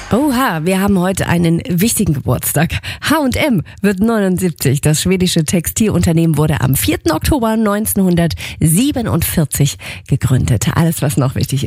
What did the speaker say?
Oha, wir haben heute einen wichtigen Geburtstag. H&M wird 79. Das schwedische Textilunternehmen wurde am 4. Oktober 1947 gegründet. Alles, was noch wichtig ist.